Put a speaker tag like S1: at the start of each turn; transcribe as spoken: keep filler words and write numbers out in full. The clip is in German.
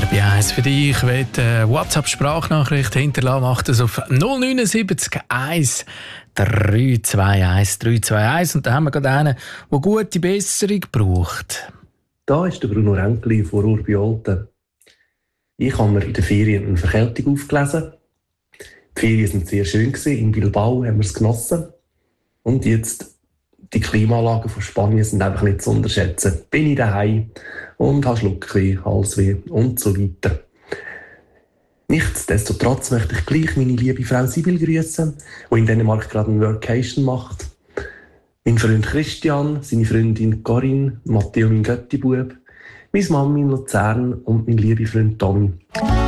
S1: bei eins für dich. Wenn du eine WhatsApp-Sprachnachricht hinterlassen, macht das auf null neun sieben eins drei zwei eins drei zwei eins. Und da haben wir gerade einen, der gute Besserung braucht.
S2: Da ist der Bruno Renkli von Urbi Olten. Ich habe mir in den Ferien eine Verkältung aufgelesen. Die Ferien waren sehr schön. In Bilbao haben wir es genossen. Und jetzt, die Klimaanlagen von Spanien sind einfach nicht zu unterschätzen. Bin ich daheim und habe Schluckweh, Halsweh und so weiter. Nichtsdestotrotz möchte ich gleich meine liebe Frau Sibyl grüßen, die in Dänemark gerade eine Workation macht. Mein Freund Christian, seine Freundin Corinne, Matteo, mein Göttibub, meine Mami in Luzern und mein lieber Freund Tommy.